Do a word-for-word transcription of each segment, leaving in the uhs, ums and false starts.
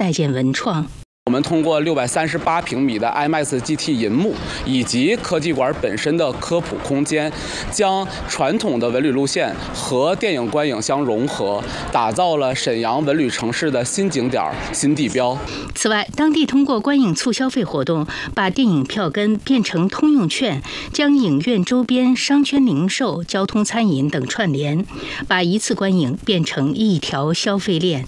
带件文创。 我们通过六百三十八平米的 IMAX G T 银幕以及科技馆本身的科普空间，将传统的文旅路线和电影观影相融合，打造了沈阳文旅城市的新景点、新地标。 此外，当地通过观影促消费活动，把电影票根变成通用券，将影院周边商圈零售、交通、餐饮等串联，把一次观影变成一条消费链。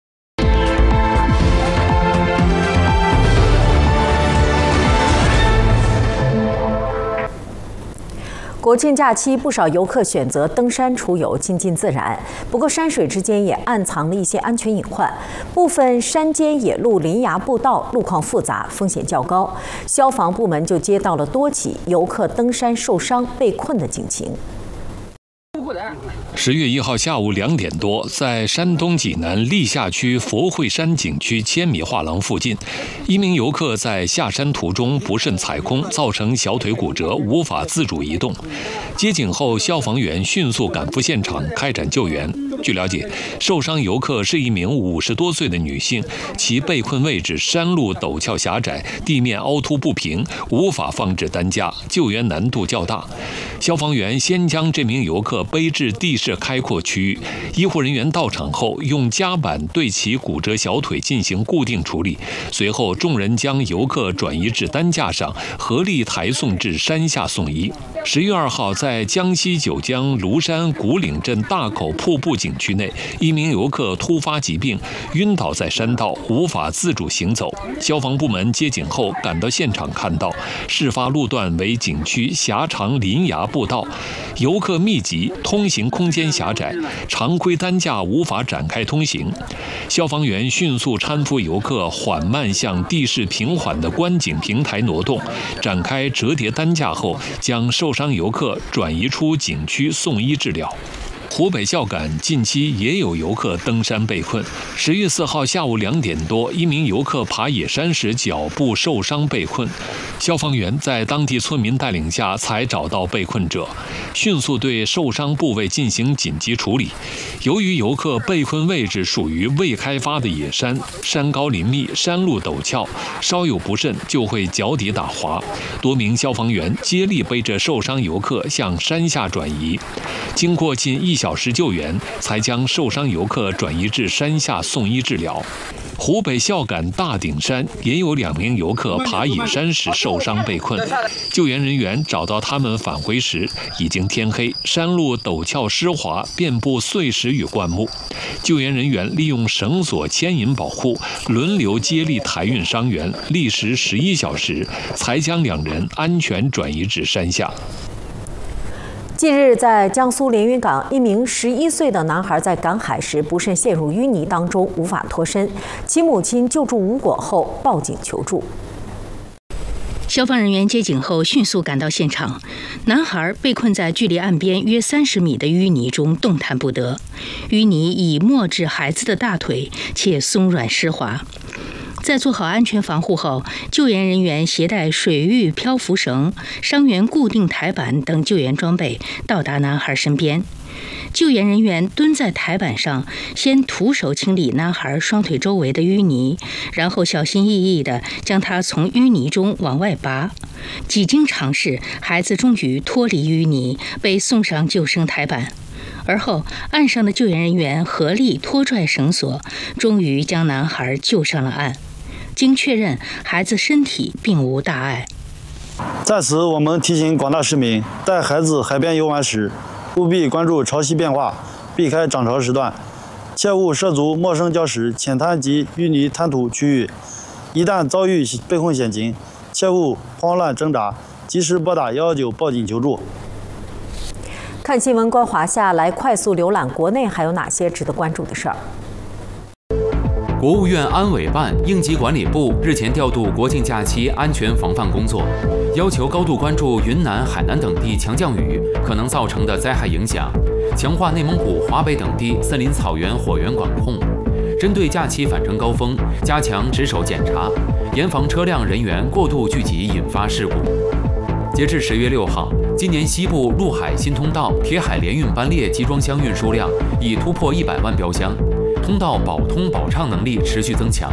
国庆假期，不少游客选择登山出游，亲近自然。不过，山水之间也暗藏了一些安全隐患。部分山间野路、林崖步道路况复杂，风险较高。消防部门就接到了多起游客登山受伤、被困的警情。 十月一号下午两点多，在山东济南历下区佛会山景区千米画廊附近，一名游客在下山途中不慎踩空，造成小腿骨折，无法自主移动。接警后，消防员迅速赶赴现场开展救援。据了解，受伤游客是一名五十多岁的女性，其被困位置山路陡峭狭窄，地面凹凸不平，无法放置担架，救援难度较大。消防员先将这名游客背至地势开阔区域，医护人员到场后用夹板对其骨折小腿进行固定处理，随后众人将游客转移至担架上，合力抬送至山下送医。十月二号，在江西九江庐山古岭镇大口瀑布景区内，一名游客突发疾病，晕倒在山道，无法自主行走。消防部门接警后赶到现场，看到事发路段为景区狭长林崖步道，游客密集，通行空间狭窄，常规担架无法展开通行。消防员迅速搀扶游客缓慢向地势平缓的观景平台挪动，展开折叠担架后，将受伤游客转移出景区送医治疗。湖北孝感近期也有游客登山被困。十月四号下午两点多，一名游客爬野山时脚部受伤被困，消防员在当地村民带领下才找到被困者，迅速对受伤部位进行紧急处理。由于游客被困位置属于未开发的野山，山高林密，山路陡峭，稍有不慎就会脚底打滑。多名消防员接力背着受伤游客向山下转移，经过近一小时救援，才将受伤游客转移至山下送医治疗。湖北孝感大顶山也有两名游客爬野山时受伤被困，救援人员找到他们返回时已经天黑，山路陡峭湿滑，遍布碎石与灌木。救援人员利用绳索牵引保护，轮流接力抬运伤员，历时十一小时，才将两人安全转移至山下。 近日，在江苏连云港，一名十一岁的男孩在赶海时不慎陷入淤泥当中，无法脱身。其母亲救助无果后报警求助。 消防人员接警后迅速赶到现场，男孩被困在距离岸边约三十米的淤泥中，动弹不得。淤泥已没至孩子的大腿，且松软湿滑。在做好安全防护后，救援人员携带水域漂浮绳、伤员固定台板等救援装备到达男孩身边。救援人员蹲在台板上，先徒手清理男孩双腿周围的淤泥，然后小心翼翼地将他从淤泥中往外拔。几经尝试，孩子终于脱离淤泥，被送上救生台板。而后，岸上的救援人员合力拖拽绳索，终于将男孩救上了岸。经确认，孩子身体并无大碍。 在此，我们提醒广大市民，带孩子海边游玩时，务必关注潮汐变化，避开涨潮时段，切勿涉足陌生礁石、浅滩及淤泥滩涂区域。一旦遭遇被困险情，切勿慌乱挣扎，及时拨打一一九报警求助。 看新闻观华夏，来快速浏览国内还有哪些值得关注的事儿。 国务院安委办应急管理部日前调度国庆假期安全防范工作，要求高度关注云南、海南等地强降雨可能造成的灾害影响，强化内蒙古、华北等地森林草原火源管控。针对假期返程高峰，加强值守检查，严防车辆人员过度聚集引发事故。截至十月六号，今年西部陆海新通道铁海联运班列集装箱运输量已突破一百万标箱。通道保通保畅能力持续增强，